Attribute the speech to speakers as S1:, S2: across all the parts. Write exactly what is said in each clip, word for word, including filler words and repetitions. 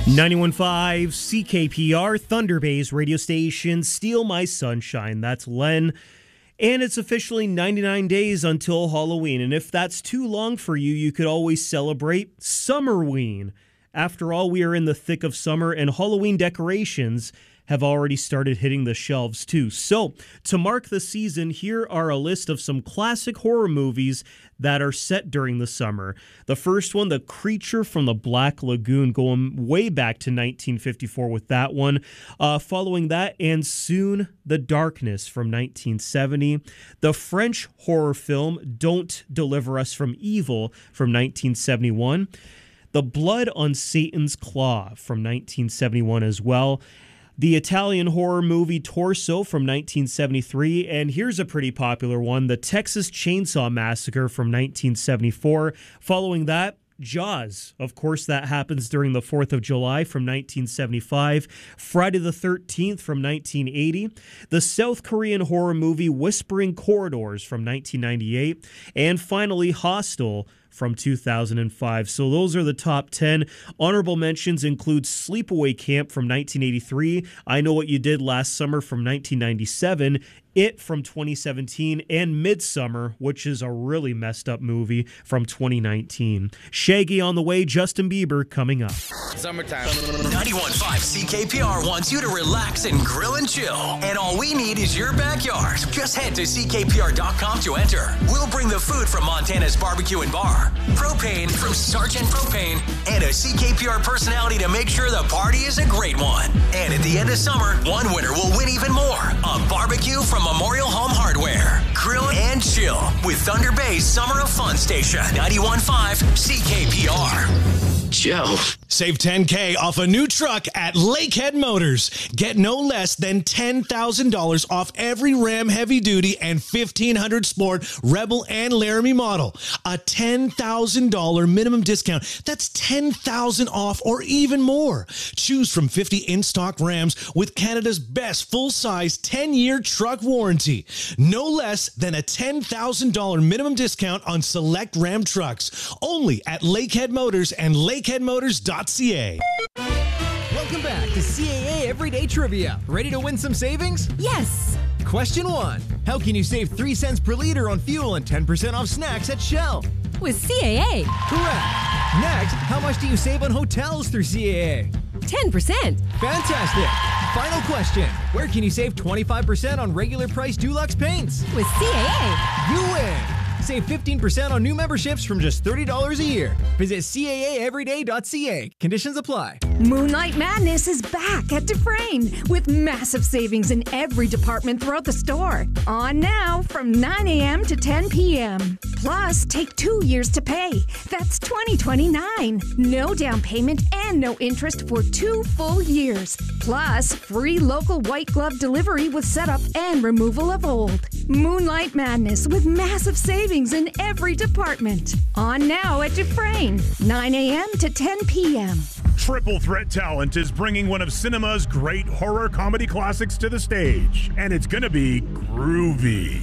S1: ninety-one point five C K P R, Thunder Bay's radio station, Steal My Sunshine. That's Len. And it's officially ninety-nine days until Halloween. And if that's too long for you, you could always celebrate Summerween. After all, we are in the thick of summer, and Halloween decorations have already started hitting the shelves too. So, to mark the season, here are a list of some classic horror movies that are set during the summer. The first one, The Creature from the Black Lagoon, going way back to nineteen fifty-four with that one. Uh, following that, and soon, The Darkness from nineteen seventy. The French horror film, Don't Deliver Us from Evil from nineteen seventy-one. The Blood on Satan's Claw from nineteen seventy-one as well. The Italian horror movie Torso from nineteen seventy-three, and here's a pretty popular one, The Texas Chainsaw Massacre from nineteen seventy-four. Following that, Jaws. Of course, that happens during the fourth of July from nineteen seventy-five. Friday the thirteenth from nineteen eighty. The South Korean horror movie Whispering Corridors from nineteen ninety-eight. And finally, Hostel from two thousand five. So those are the top ten. Honorable mentions include Sleepaway Camp from nineteen eighty-three, I Know What You Did Last Summer from nineteen ninety-seven, It from twenty seventeen, and Midsummer, which is a really messed up movie, from twenty nineteen. Shaggy on the way, Justin Bieber coming up.
S2: Summertime. ninety-one point five C K P R wants you to relax and grill and chill. And all we need is your backyard. Just head to C K P R dot com to enter. We'll bring the food from Montana's Barbecue and Bar, propane from Sergeant Propane, and a C K P R personality to make sure the party is a great one. And at the end of summer, one winner will win even more. A barbecue from Memorial Home Hardware. Grill and chill with Thunder Bay's Summer of Fun Station. ninety-one point five C K P R. Joe.
S3: Save ten K off a new truck at Lakehead Motors. Get no less than ten thousand dollars off every Ram Heavy Duty and fifteen hundred Sport Rebel and Laramie model. A ten thousand dollars minimum discount. That's ten thousand dollars off or even more. Choose from fifty in-stock Rams with Canada's best full-size ten-year truck warranty. No less than a ten thousand dollars minimum discount on select Ram trucks. Only at Lakehead Motors and lakehead motors dot c a.
S4: Welcome back to C A A Everyday Trivia. Ready to win some savings?
S5: Yes.
S4: Question one. How can you save three cents per liter on fuel and ten percent off snacks at Shell?
S5: With C A A.
S4: Correct. Next, how much do you save on hotels through C A A?
S5: ten percent.
S4: Fantastic. Final question. Where can you save twenty-five percent on regular price Dulux paints?
S5: With C A A.
S4: You win. Save fifteen percent on new memberships from just thirty dollars a year. Visit C A A everyday dot c a. Conditions apply.
S5: Moonlight Madness is back at Dufresne with massive savings in every department throughout the store. On now from nine a.m. to ten p.m. Plus, take two years to pay. That's twenty twenty-nine. No down payment and no interest for two full years. Plus, free local white glove delivery with setup and removal of old. Moonlight Madness with massive savings in every department. On now at Dufresne, nine a.m. to ten p.m.
S6: Triple Threat Talent is bringing one of cinema's great horror comedy classics to the stage, and it's gonna be groovy.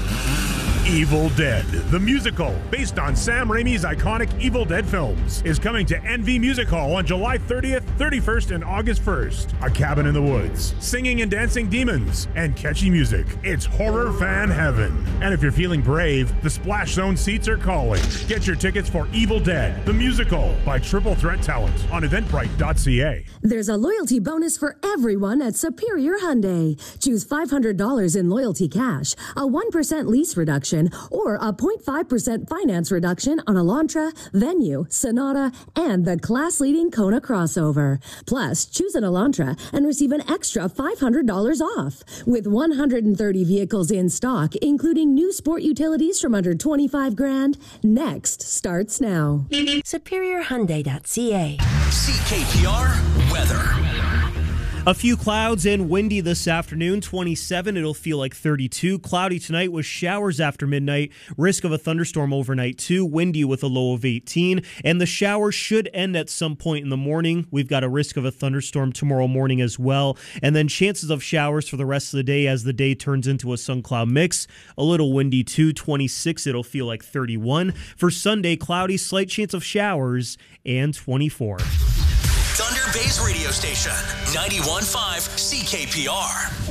S6: Evil Dead, the musical, based on Sam Raimi's iconic Evil Dead films, is coming to N V Music Hall on July thirtieth, thirty-first, and August first. A cabin in the woods, singing and dancing demons, and catchy music. It's horror fan heaven. And if you're feeling brave, the Splash Zone seats are calling. Get your tickets for Evil Dead, the musical, by Triple Threat Talent on eventbrite dot c a.
S7: There's a loyalty bonus for everyone at Superior Hyundai. Choose five hundred dollars in loyalty cash, a one percent lease reduction, or a zero point five percent finance reduction on Elantra, Venue, Sonata, and the class-leading Kona crossover. Plus, choose an Elantra and receive an extra five hundred dollars off. With one hundred thirty vehicles in stock, including new sport utilities from under twenty-five grand, next starts now.
S8: superior hyundai dot c a.
S2: C K P R weather.
S1: A few clouds and windy this afternoon, twenty-seven. It'll feel like thirty-two. Cloudy tonight with showers after midnight. Risk of a thunderstorm overnight too. Windy with a low of eighteen. And the showers should end at some point in the morning. We've got a risk of a thunderstorm tomorrow morning as well. And then chances of showers for the rest of the day as the day turns into a sun-cloud mix. A little windy too, twenty-six. It'll feel like thirty-one. For Sunday, cloudy, slight chance of showers, and twenty-four.
S2: Thunder Bay's radio station, ninety-one point five C K P R.